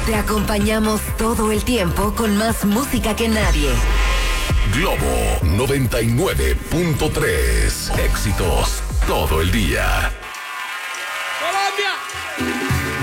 Te acompañamos todo el tiempo con más música que nadie. Globo 99.3. Éxitos todo el día. ¡Colombia!